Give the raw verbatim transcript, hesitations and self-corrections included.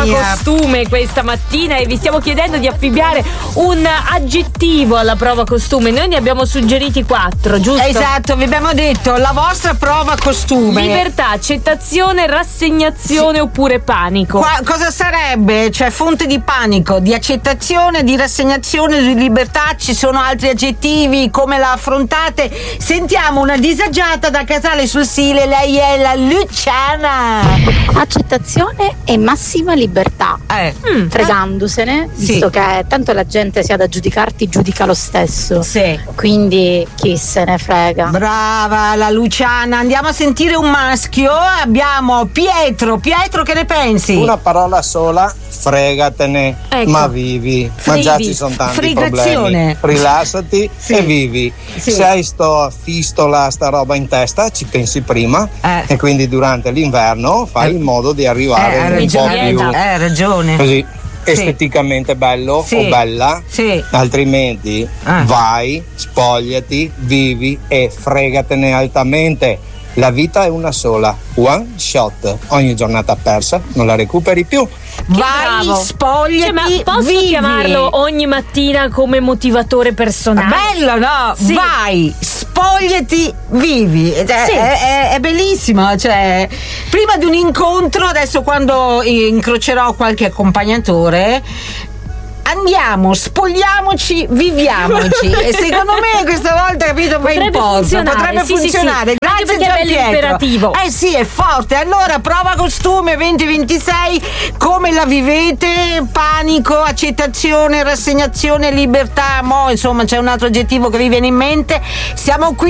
mia. costume questa mattina e vi stiamo chiedendo di affibbiare un aggettivo alla prova costume. Noi ne abbiamo suggeriti quattro, giusto? Esatto, vi abbiamo detto la vostra prova costume. Libertà, accettazione, rassegnazione, sì, oppure panico. Qua, cosa sarebbe? Cioè fonte di panico, di accettazione, di rassegnazione, di libertà. Ci sono altri aggettivi? Come la affrontate? Sentiamo una disagiata da Casale sul Sile. Lei è la Luciana. Accettazione e massima libertà, eh. mm. fregandosene, sì, visto che tanto la gente sia da giudicarti giudica lo stesso, sì, quindi chi se ne frega. Brava la Luciana. Andiamo a sentire un maschio. Abbiamo Pietro. Pietro, che ne pensi? Una parola sola: fregatene, ecco. ma vivi. Frivi. Ma già ci sono tanti Frigazione. problemi. Rilassati, sì, e vivi. Sì. Se hai sto fistola, sta roba in testa, ci pensi prima, eh. e quindi durante l'inverno fai eh. in modo di arrivare eh, un po' più. Hai ragione. Così. Sì. Esteticamente bello, sì, o bella, sì, altrimenti ah. vai, spogliati, vivi e fregatene altamente. La vita è una sola, one shot, ogni giornata persa non la recuperi più. Vai, bravo. spogliati, cioè, ma posso vivi. chiamarlo ogni mattina come motivatore personale? Bello, no? Sì. Vai, spogliati, vivi. È, sì. è, è, è bellissimo. Cioè, prima di un incontro, adesso quando incrocerò qualche accompagnatore, andiamo, spogliamoci, viviamoci. E secondo me questa volta, capito, va in porto. Potrebbe sì, funzionare. Sì, sì. Grazie, perché è bello imperativo. Eh sì, è forte. Allora, prova costume venti ventisei. Come la vivete? Panico, accettazione, rassegnazione, libertà. Mo, insomma, c'è un altro aggettivo che vi viene in mente. Siamo qui